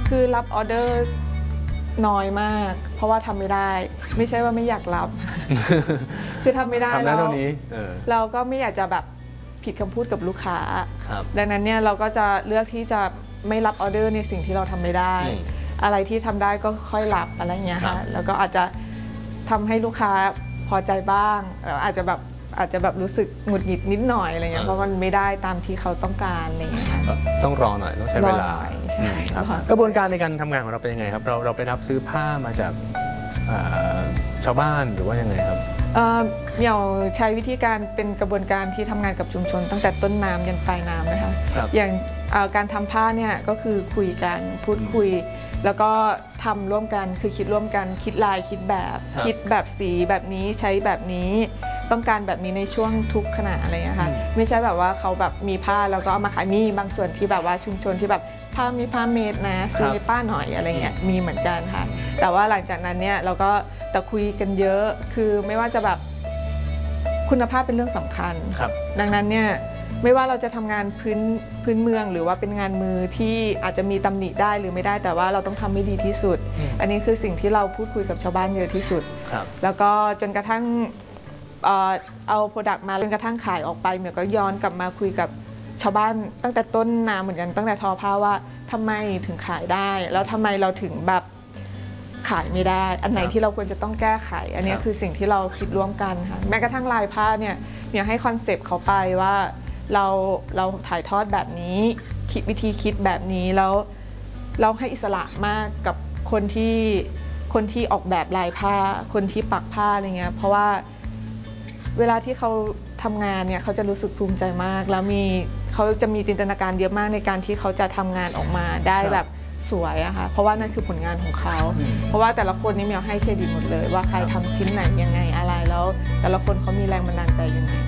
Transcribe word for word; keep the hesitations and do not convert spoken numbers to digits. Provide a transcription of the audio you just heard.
คือรับออเดอร์น้อยมากเพราะว่าทำไม่ได้ไม่ใช่ว่าไม่อยากรับ คือทำไม่ได้ทำได้เท่านี้เราก็ไม่อยากจะแบบผิดคำพูดกับลูกค้า ดังนั้นเนี่ยเราก็จะเลือกที่จะไม่รับออเดอร์ในสิ่งที่เราทำไม่ได้อะไรที่ทำได้ก็ค่อยรับอะไรเงี้ยค่ะแล้วก็อาจจะทำให้ลูกค้าพอใจบ้างอาจจะแบบอาจจะแบบรู้สึกหงุดหงิดนิดหน่อยอะไรเงี้ยเพราะมันไม่ได้ตามที่เขาต้องการอะไรเงี้ยค่ะต้องรอหน่อยต้องใช้เวลากระบวนการในการทำงานของเราเป็นยังไงครับเราเราไปรับซื้อผ้ามาจากชาวบ้านหรือว่ายังไงครับเหมี่ยวใช้วิธีการเป็นกระบวนการที่ทำงานกับชุมชนตั้งแต่ต้นน้ำยันปลายน้ำนะคะอย่างการทำผ้าเนี่ยก็คือคุยกันพูดคุยแล้วก็ทำร่วมกันคือคิดร่วมกันคิดลายคิดแบบคิดแบบสีแบบนี้ใช้แบบนี้ต้องการแบบนี้ในช่วงทุกขณะอะไรอย่างนี้ค่ะไม่ใช่แบบว่าเขาแบบมีผ้าแล้วก็เอามาขายมีบางส่วนที่แบบว่าชุมชนที่แบบผ้ามีผ้าเมดนะซื้อให้ป้าหน่อยอะไรเงี้ยมีเหมือนกันค่ะแต่ว่าหลังจากนั้นเนี่ยเราก็แต่คุยกันเยอะคือไม่ว่าจะแบบคุณภาพเป็นเรื่องสำคัญดังนั้นเนี่ยไม่ว่าเราจะทำงานพื้นพื้นเมืองหรือว่าเป็นงานมือที่อาจจะมีตำหนิได้หรือไม่ได้แต่ว่าเราต้องทำให้ดีที่สุดอันนี้คือสิ่งที่เราพูดคุยกับชาวบ้านเยอะที่สุดแล้วก็จนกระทั่งเอาโปรดักต์มาจนกระทั่งขายออกไปเมียก็ย้อนกลับมาคุยกับชาวบ้านตั้งแต่ต้นน้ำเหมือนกันตั้งแต่ทอผ้าว่าทำไมถึงขายได้แล้วทำไมเราถึงแบบขายไม่ได้อันไหนที่เราควรจะต้องแก้ไขอันนี้คือสิ่งที่เราคิดร่วมกันค่ะแม้กระทั่งลายผ้าเนี่ยเมียให้คอนเซปต์เขาไปว่าเราเราถ่ายทอดแบบนี้คิดวิธีคิดแบบนี้แล้วเราให้อิสระมากกับคนที่คนที่ออกแบบลายผ้าคนที่ปักผ้าอะไรเงี้ยเพราะว่าเวลาที่เขาทำงานเนี่ยเขาจะรู้สึกภูมิใจมากแล้วมีเขาจะมีจินตนาการเยอะมากในการที่เขาจะทำงานออกมาได้แบบสวยอะค่ะเพราะว่านั่นคือผลงานของเขาเพราะว่าแต่ละคนนี่เมียให้เครดิตหมดเลยว่าใครทำชิ้นไหนยังไงอะไรแล้วแต่ละคนเขามีแรงบันดาลใจยังไง